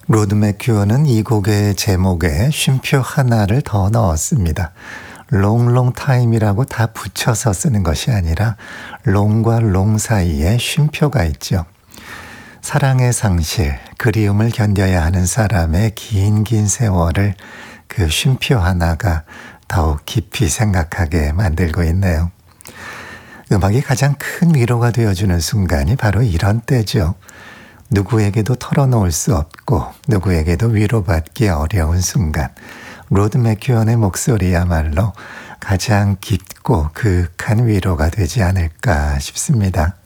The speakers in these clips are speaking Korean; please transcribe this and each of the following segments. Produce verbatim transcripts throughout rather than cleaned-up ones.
로드 맥큐어는 이 곡의 제목에 쉼표 하나를 더 넣었습니다. long long time이라고 다 붙여서 쓰는 것이 아니라 long과 long 사이에 쉼표가 있죠. 사랑의 상실, 그리움을 견뎌야 하는 사람의 긴 긴 세월을 그 쉼표 하나가 더욱 깊이 생각하게 만들고 있네요. 음악이 가장 큰 위로가 되어주는 순간이 바로 이런 때죠. 누구에게도 털어놓을 수 없고 누구에게도 위로받기 어려운 순간, 로드 맥큐언의 목소리야말로 가장 깊고 그윽한 위로가 되지 않을까 싶습니다.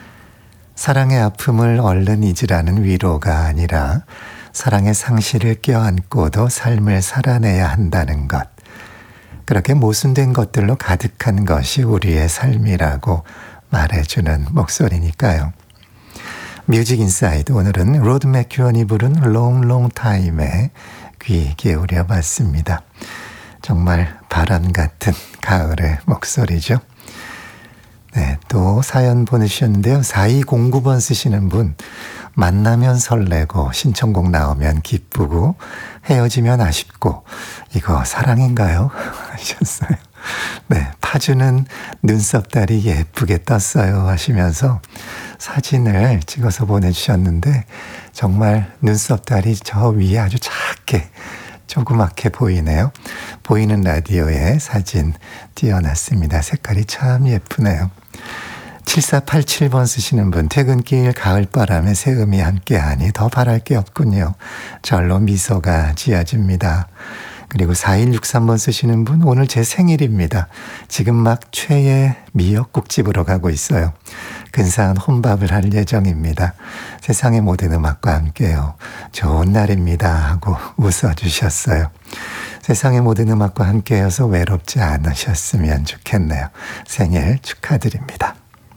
사랑의 아픔을 얼른 잊으라는 위로가 아니라 사랑의 상실을 껴안고도 삶을 살아내야 한다는 것, 그렇게 모순된 것들로 가득한 것이 우리의 삶이라고 말해주는 목소리니까요. 뮤직 인사이드, 오늘은 로드 맥큐언이 부른 long long time에 귀 기울여 봤습니다. 정말 바람 같은 가을의 목소리죠. 네, 또 사연 보내주셨는데요. 사이공구 번 쓰시는 분, 만나면 설레고 신청곡 나오면 기쁘고 헤어지면 아쉽고 이거 사랑인가요? 하셨어요. 네, 파주는 눈썹달이 예쁘게 떴어요 하시면서 사진을 찍어서 보내주셨는데 정말 눈썹달이 저 위에 아주 작게 조그맣게 보이네요. 보이는 라디오에 사진 띄워놨습니다. 색깔이 참 예쁘네요. 칠사팔칠 번 쓰시는 분, 퇴근길 가을바람에 새음이 함께하니 더 바랄 게 없군요. 절로 미소가 지어집니다. 그리고 사일육삼 번 쓰시는 분, 오늘 제 생일입니다. 지금 막 최애 미역국집으로 가고 있어요. 근사한 혼밥을 할 예정입니다. 세상의 모든 음악과 함께요. 좋은 날입니다 하고 웃어주셨어요. 세상의 모든 음악과 함께여서 외롭지 않으셨으면 좋겠네요. 생일 축하드립니다.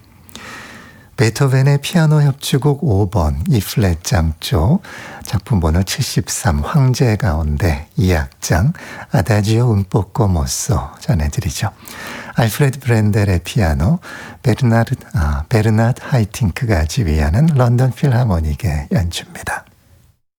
베토벤의 피아노 협주곡 오 번 이 플랫 장조, 작품 번호 칠십삼, 황제 가운데 이 악장 아다지오 음뽀꼬 모쏘 전해드리죠. 알프레드 브렌델의 피아노, 베르나르, 아, 베르나드 하이팅크가 지휘하는 런던 필하모닉의 연주입니다.